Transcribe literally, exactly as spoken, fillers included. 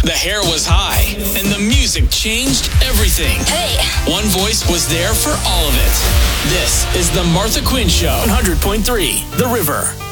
The hair was high, and the music changed everything. Hey. One voice was there for all of it. This is the Martha Quinn Show, one hundred point three The River.